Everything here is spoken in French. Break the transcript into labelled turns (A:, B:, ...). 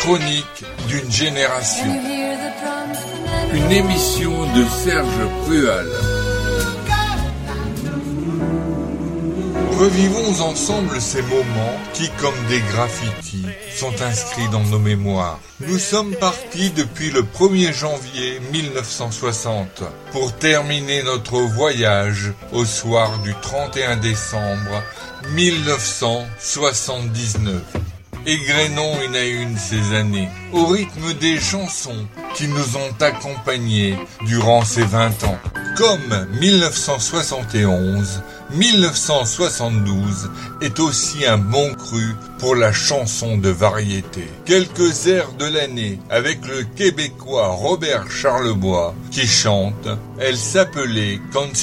A: chronique d'une génération. Une émission de Serge Prual. Revivons ensemble ces moments qui, comme des graffitis, sont inscrits dans nos mémoires. Nous sommes partis depuis le 1er janvier 1960 pour terminer notre voyage au soir du 31 décembre 1979. Égrenons une à une ces années, au rythme des chansons qui nous ont accompagnés durant ces 20 ans. Comme 1971, 1972 est aussi un bon cru pour la chanson de variété. Quelques airs de l'année avec le Québécois Robert Charlebois qui chante. Elle s'appelait Quand